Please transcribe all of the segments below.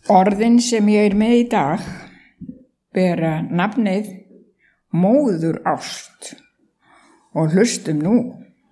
Orðin sem ég með í dag bera nafnið móður ást og hlustum nú.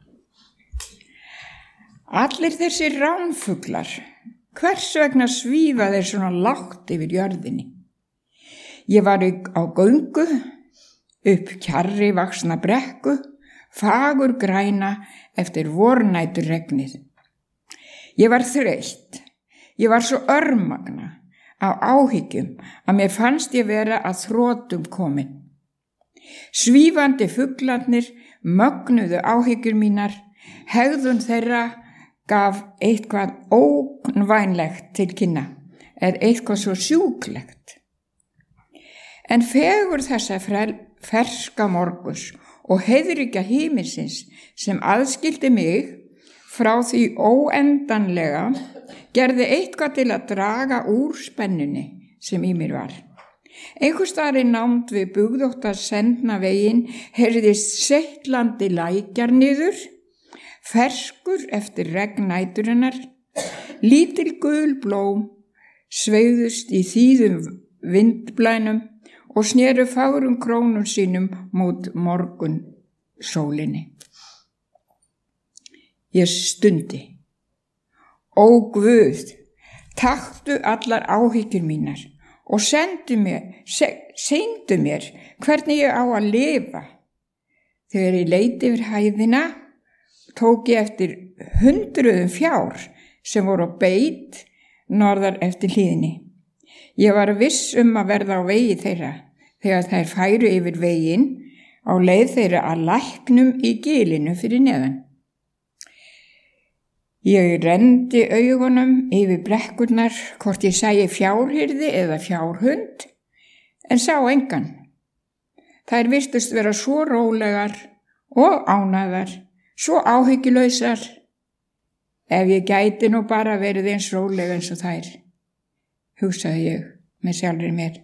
Allir þessir ránfuglar, hvers vegna svífa þeir svona lágt yfir jörðinni? Ég var á göngu, upp kjarri vaxna brekku, fagur græna eftir vornæturregnið. Ég var þreytt, ég var svo örmagna á áhyggjum að mér fannst ég vera að þrotum komin. Svífandi fuglarnir mögnuðu áhyggjur mínar, hegðun þeirra gaf eitthvað ógnvænlegt til kynna, eitthvað svo sjúklegt. En fegur þessa ferska morguns og heiðríkja himinsins sem aðskildi mig frá því óendanlega gerði eitthvað til að draga úr spennunni sem í mér var. Einhvers staðar í nánd við bugðótta Sendnaveginn heyrðist seitlandi lækjar niður, ferskur eftir regnnæturinnar, lítil gul blóm sveigðust í þýðum vindblænum og sneru fagrum krónum sínum mót morgun sólinni. Ég stundi. Ó Guð, taktu allar áhyggjur mínar og seindu mér hvernig ég á að lifa. Þegar ég leit yfir hæðina, tók ég eftir hundruðum fjár sem voru á beit norðar eftir hlíðinni. Ég var viss að verða á vegi þeirra þegar þær færu yfir veginn á leið þeirra að læknum í gilinu fyrir neðan. Ég renndi augunum yfir brekkurnar hvort ég sæi fjárhirði eða fjárhund, en sá engan. Þær virtust vera svo rólegar og ánægðar, svo áhyggjulausar. Ef ég gæti nú bara verið eins róleg eins og þær, hugsaði ég með sjálfri mér.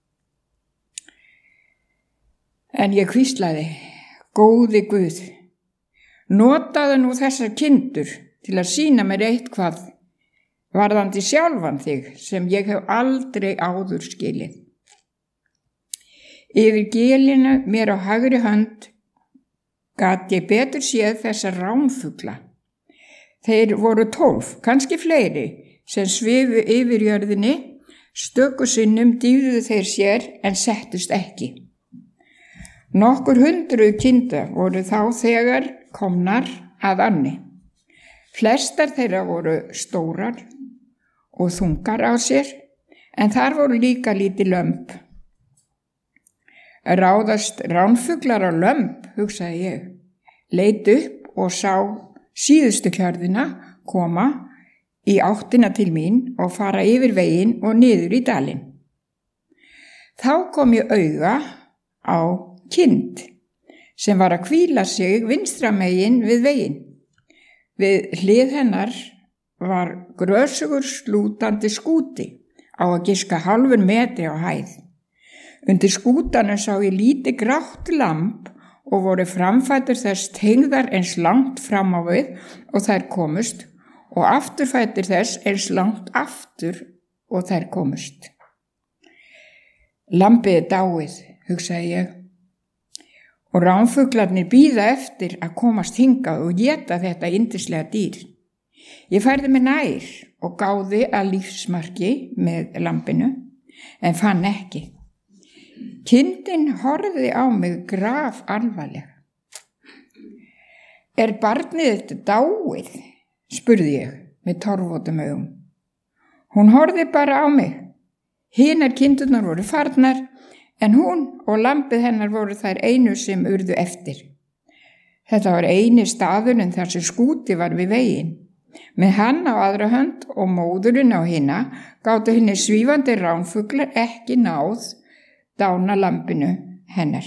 En ég hvíslaði, góði Guð, notaðu nú þessar kindur til að sýna mér eitthvað varðandi sjálfan þig sem ég hef aldrei áður skilið. Yfir gilinu mér á hægri hönd gat ég betur séð þessar ránfugla. Þeir voru 12, kannski fleiri, sem svifu yfir jörðinni, stöku sinnum dýfðu þeir sér en settust ekki. Nokkur hundruð kinda voru þá þegar komnar að ánni. Flestar þeirra voru stórar og þungar á sér, en þar voru líka lítið lömb. Ráðast ránfuglar á lömb, hugsaði ég, leit upp og sá síðustu hjörðina koma í áttina til mín og fara yfir veginn og niður í dalinn. Þá kom ég auga á kind sem var að hvíla sig vinstra megin við veginn. Við hlið hennar var grösugur slútandi skúti á að giska hálfur metri á hæð. Undir skútanum sá ég lítið grátt lamb og voru framfætur þess tengðar eins langt fram á við og þær komust og afturfætur þess eins langt aftur og þær komust. Lambið dáið, hugsaði ég. Og ránfuglarnir bíða eftir að komast hingað og éta þetta yndislega dýr. Ég færði mig nær og gáði að lífsmarki með lambinu, en fann ekki. Kindin horfði á mig graf alvarlega. Er barnið þetta dáið? Spurði ég með torfóttum augum. Hún horfði bara á mig. Hinar kindurnar voru farnar, en hún og lambið hennar voru þær einu sem urðu eftir. Þetta var eini staðurinn þar sem skúti var við veginn. Með hann á aðra hönd og móðurinn á hina gátu henni svífandi ránfuglar ekki náð dána lambinu hennar.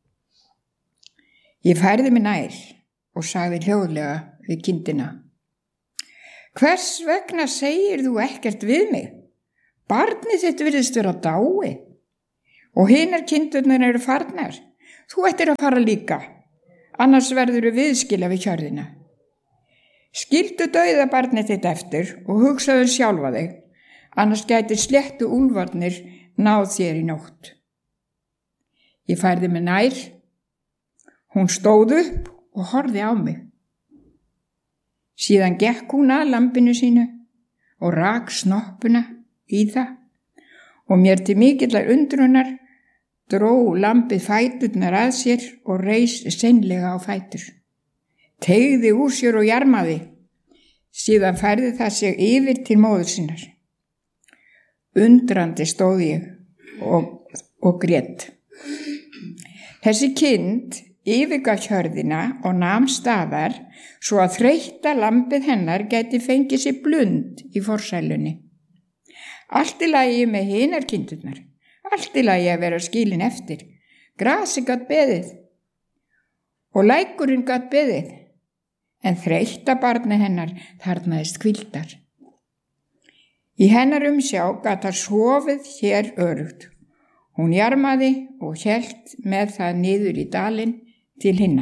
Ég færði mig nær og sagði hljóðlega við kindina. Hvers vegna segir þú ekkert við mig? Barnið þitt virðist vera dáið. Og hinar kindurnar eru farnar. Þú ættir að fara líka, annars verður viðskila við hjörðina. Skildu dauða barnið þitt eftir og hugsaðu sjálfa þig annars gæti sléttu úlfarnir náð þér í nótt. Ég færði mig nær. Hún stóð upp og horfði á mig. Síðan gekk hún að lambinu sínu og rak snoppuna í það og mér til mikillar undrunar dró lambið fæturnar að sér og reis seinlega á fætur. Teygði úr sér og jarmaði. Síðan færði það sig yfir til móður sinnar. Undrandi stóð ég og grét. Þessi kind yfirgaf hjörðina og nam staðar svo að þreytta lambið hennar gæti fengið sér blund í forsælunni. Allt í lagi með hinar kindurnar, allt í lagi að vera skilin eftir. Grasi gat beðið og lækurinn gat beðið, en þreytta barni hennar þarnaðist hvíldar. Í hennar umsjá gat það sofið hér örugt. Hún jarmaði og hélt með það niður í dalinn til hinna.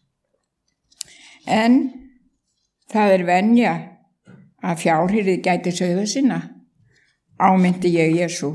En það venja að fjárhirðið gæti sauða sinna, ámynti ég Jesú.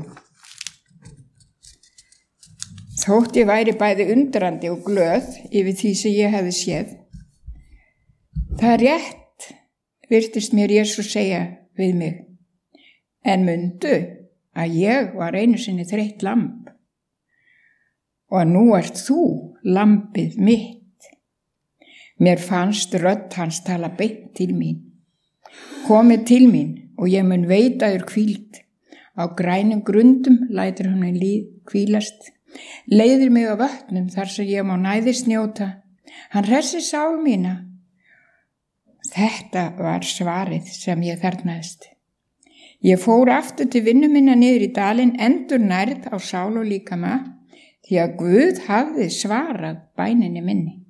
Þótt ég væri bæði undrandi og glöð yfir því sem ég hefði séð. Það rétt, virtist mér Jesú segja við mig, en mundu að ég var einu sinni þreytt lamb og að nú ert þú lambið mitt. Mér fannst rödd hans tala beint til mín. Komið til mín og ég mun veita þér hvíld. Á grænum grundum lætur hann hvílast. Leiðir mig á vötnum þar sem ég má næðist njóta. Hann hressir sál mína. Þetta var svarið sem ég þarfnaðist. Ég fór aftur til vinnu minna niður í dalinn, endurnærð á sál og líkama, því að Guð hafði svarað bæninni minni.